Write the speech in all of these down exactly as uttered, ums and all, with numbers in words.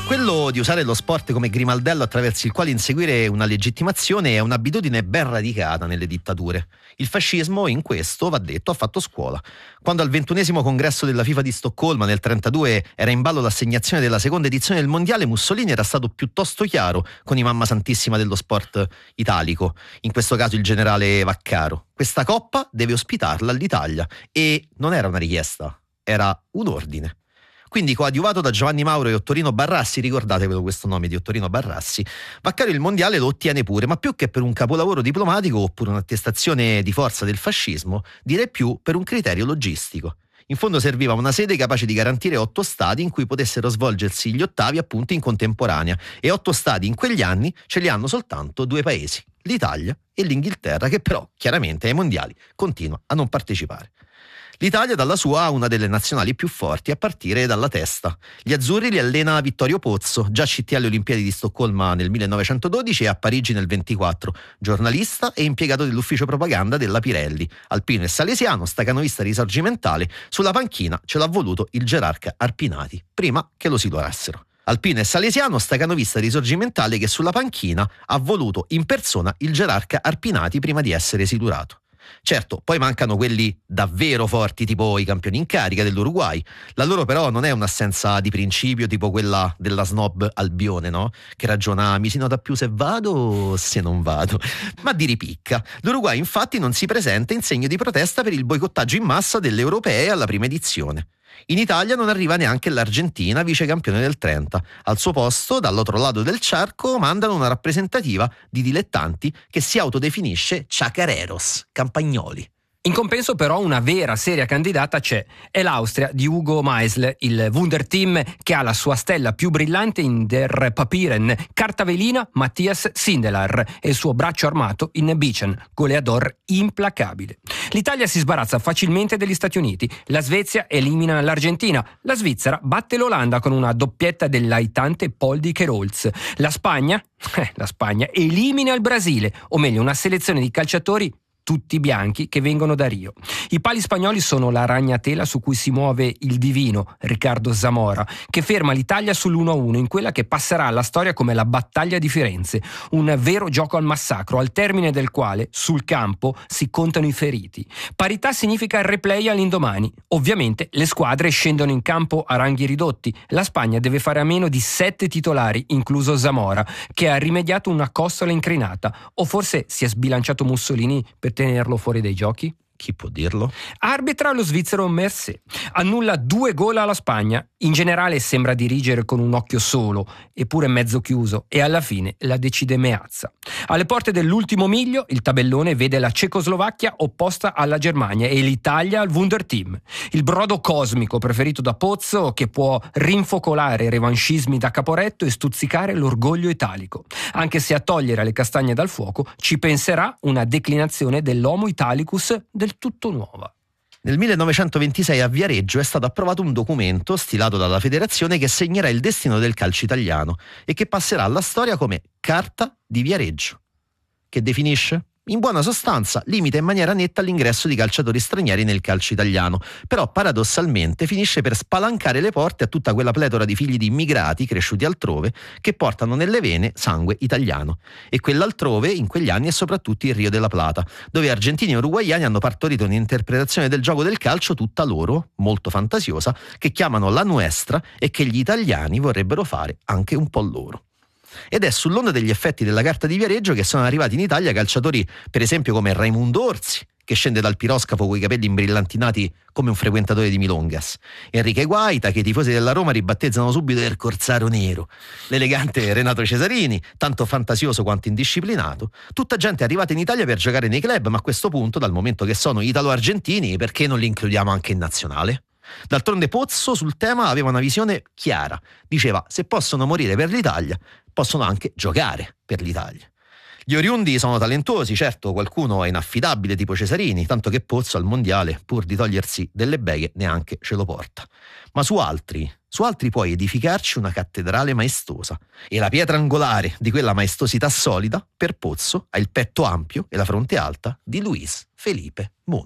Quello di usare lo sport come grimaldello attraverso il quale inseguire una legittimazione è un'abitudine ben radicata nelle dittature. Il fascismo in questo, va detto, ha fatto scuola. Quando al ventunesimo congresso della FIFA di Stoccolma nel trentadue era in ballo l'assegnazione della seconda edizione del mondiale, Mussolini era stato piuttosto chiaro con i mamma santissima dello sport italico, in questo caso il generale Vaccaro. Questa coppa deve ospitarla l'Italia, e non era una richiesta, era un ordine. Quindi, coadiuvato da Giovanni Mauro e Ottorino Barrassi, ricordatevelo questo nome di Ottorino Barrassi, Vaccaro il mondiale lo ottiene pure, ma più che per un capolavoro diplomatico oppure un'attestazione di forza del fascismo, direi più per un criterio logistico. In fondo serviva una sede capace di garantire otto stadi in cui potessero svolgersi gli ottavi appunto in contemporanea, e otto stadi in quegli anni ce li hanno soltanto due paesi, l'Italia e l'Inghilterra, che però chiaramente ai mondiali continua a non partecipare. L'Italia dalla sua ha una delle nazionali più forti, a partire dalla testa. Gli azzurri li allena Vittorio Pozzo, già C T alle Olimpiadi di Stoccolma nel millenovecentododici e a Parigi nel ventiquattro, giornalista e impiegato dell'ufficio propaganda della Pirelli. Alpino e salesiano, stacanovista risorgimentale, sulla panchina ce l'ha voluto il gerarca Arpinati, prima che lo silurassero. Alpino e salesiano, stacanovista risorgimentale che sulla panchina ha voluto in persona il gerarca Arpinati prima di essere silurato. Certo, poi mancano quelli davvero forti, tipo i campioni in carica dell'Uruguay. La loro però non è un'assenza di principio tipo quella della snob Albione, no? Che ragiona: mi si nota più se vado o se non vado, ma di ripicca. L'Uruguay infatti non si presenta in segno di protesta per il boicottaggio in massa delle europee alla prima edizione. In Italia non arriva neanche l'Argentina, vice campione del trenta. Al suo posto, dall'altro lato del charco, mandano una rappresentativa di dilettanti che si autodefinisce chacareros, campagnoli. In compenso però una vera seria candidata c'è, è l'Austria di Hugo Meisl, il Wunderteam che ha la sua stella più brillante in Der Papieren, carta velina Matthias Sindelar e il suo braccio armato in Bichen, goleador implacabile. L'Italia si sbarazza facilmente degli Stati Uniti, la Svezia elimina l'Argentina, la Svizzera batte l'Olanda con una doppietta dell'aitante Poldi-Kerolz, la Spagna, eh, la Spagna elimina il Brasile, o meglio una selezione di calciatori tutti bianchi che vengono da Rio. I pali spagnoli sono la ragnatela su cui si muove il divino Riccardo Zamora, che ferma l'Italia sull'uno a uno in quella che passerà alla storia come la battaglia di Firenze, un vero gioco al massacro, al termine del quale sul campo si contano i feriti. Parità significa il replay all'indomani. Ovviamente le squadre scendono in campo a ranghi ridotti. La Spagna deve fare a meno di sette titolari, incluso Zamora, che ha rimediato una costola incrinata, o forse si è sbilanciato Mussolini per tenerlo fuori dai giochi? Chi può dirlo? Arbitra lo svizzero Mercier. Annulla due gol alla Spagna. In generale sembra dirigere con un occhio solo, eppure mezzo chiuso, e alla fine la decide Meazza. Alle porte dell'ultimo miglio, il tabellone vede la Cecoslovacchia opposta alla Germania e l'Italia al Wunderteam. Il brodo cosmico preferito da Pozzo, che può rinfocolare revanchismi da Caporetto e stuzzicare l'orgoglio italico. Anche se a togliere le castagne dal fuoco ci penserà una declinazione dell'Homo Italicus del tutto nuova. Nel millenovecentoventisei a Viareggio è stato approvato un documento stilato dalla federazione che segnerà il destino del calcio italiano e che passerà alla storia come Carta di Viareggio, che definisce, in buona sostanza, limita in maniera netta l'ingresso di calciatori stranieri nel calcio italiano, però paradossalmente finisce per spalancare le porte a tutta quella pletora di figli di immigrati cresciuti altrove che portano nelle vene sangue italiano. E quell'altrove in quegli anni è soprattutto il Rio della Plata, dove argentini e uruguaiani hanno partorito un'interpretazione del gioco del calcio tutta loro, molto fantasiosa, che chiamano la nuestra e che gli italiani vorrebbero fare anche un po' loro. Ed è sull'onda degli effetti della Carta di Viareggio che sono arrivati in Italia calciatori per esempio come Raimundo Orsi, che scende dal piroscafo coi capelli imbrillantinati come un frequentatore di milongas, Enrique Guaita, che i tifosi della Roma ribattezzano subito il Corsaro Nero, l'elegante Renato Cesarini, tanto fantasioso quanto indisciplinato, tutta gente arrivata in Italia per giocare nei club, ma a questo punto, dal momento che sono italo-argentini, perché non li includiamo anche in nazionale? D'altronde Pozzo sul tema aveva una visione chiara, diceva: se possono morire per l'Italia, possono anche giocare per l'Italia. Gli oriundi sono talentuosi, certo, qualcuno è inaffidabile tipo Cesarini, tanto che Pozzo al mondiale, pur di togliersi delle beghe, neanche ce lo porta. Ma su altri, su altri puoi edificarci una cattedrale maestosa, e la pietra angolare di quella maestosità solida, per Pozzo, ha il petto ampio e la fronte alta di Luis Felipe Monti.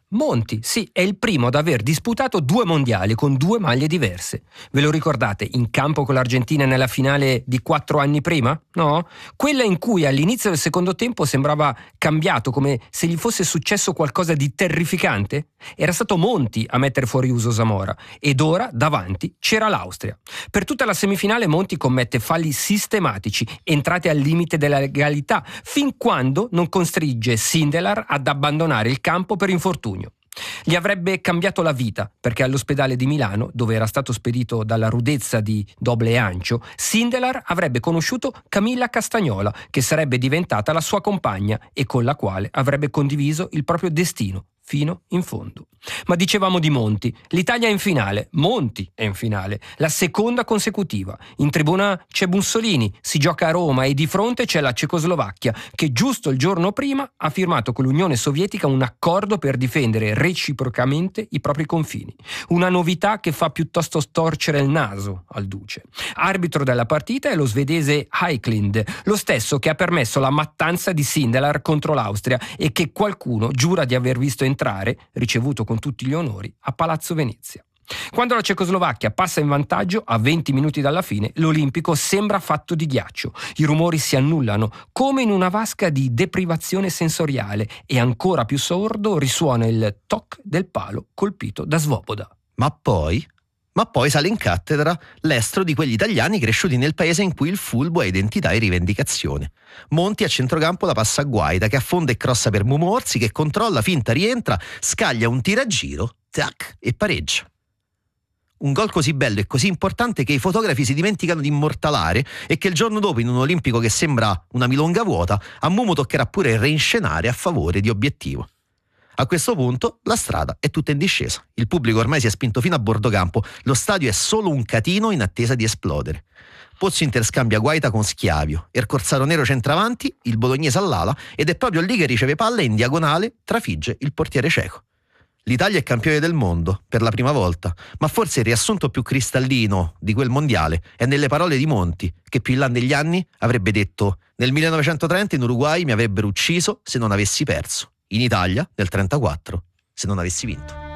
Monti, sì, è il primo ad aver disputato due mondiali con due maglie diverse. Ve lo ricordate? In campo con l'Argentina nella finale di quattro anni prima? No? Quella in cui all'inizio del secondo tempo sembrava cambiato, come se gli fosse successo qualcosa di terrificante? Era stato Monti a mettere fuori uso Zamora ed ora davanti c'era l'Austria. Per tutta la semifinale Monti commette falli sistematici, entrati al limite della legalità, fin quando non costringe Sindelar ad abbandonare il campo per infortunio. Gli avrebbe cambiato la vita, perché all'ospedale di Milano, dove era stato spedito dalla rudezza di Doble Ancio, Sindelar avrebbe conosciuto Camilla Castagnola, che sarebbe diventata la sua compagna e con la quale avrebbe condiviso il proprio destino fino in fondo. Ma dicevamo di Monti, l'Italia è in finale, Monti è in finale, la seconda consecutiva. In tribuna c'è Mussolini, si gioca a Roma e di fronte c'è la Cecoslovacchia, che giusto il giorno prima ha firmato con l'Unione Sovietica un accordo per difendere reciprocamente i propri confini. Una novità che fa piuttosto storcere il naso al duce. Arbitro della partita è lo svedese Heiklund, lo stesso che ha permesso la mattanza di Sindelar contro l'Austria e che qualcuno giura di aver visto entrare, ricevuto con tutti gli onori, a Palazzo Venezia. Quando la Cecoslovacchia passa in vantaggio, a venti minuti dalla fine, l'Olimpico sembra fatto di ghiaccio. I rumori si annullano, come in una vasca di deprivazione sensoriale, e ancora più sordo risuona il toc del palo colpito da Svoboda. Ma poi... Ma poi sale in cattedra l'estro di quegli italiani cresciuti nel paese in cui il fulbo è identità e rivendicazione. Monti a centrocampo la passa a Guaita, che affonda e crossa per Mumo Orsi, che controlla, finta, rientra, scaglia un tiragiro, tac, e pareggia. Un gol così bello e così importante che i fotografi si dimenticano di immortalare e che il giorno dopo, in un Olimpico che sembra una milonga vuota, a Mumo toccherà pure reinscenare a favore di Obiettivo. A questo punto la strada è tutta in discesa. Il pubblico ormai si è spinto fino a bordo campo. Lo stadio è solo un catino in attesa di esplodere. Pozzo interscambia Guaita con Schiavio. Il Corsaro Nero centravanti, il bolognese all'ala, ed è proprio lì che riceve palla e in diagonale trafigge il portiere ceco. L'Italia è campione del mondo, per la prima volta, ma forse il riassunto più cristallino di quel mondiale è nelle parole di Monti, che più in là negli anni avrebbe detto: nel millenovecentotrenta in Uruguay mi avrebbero ucciso se non avessi perso. In Italia, nel trentaquattro, se non avessi vinto.